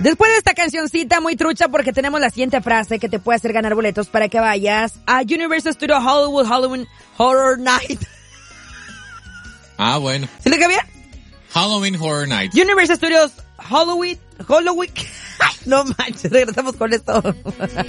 Después de esta cancioncita muy trucha, porque tenemos la siguiente frase que te puede hacer ganar boletos para que vayas a Universal Studios Hollywood Halloween Horror Night. Ah, bueno. ¿Sí le queda bien? Halloween Horror Night. Universal Studios Halloween. No manches, regresamos con esto.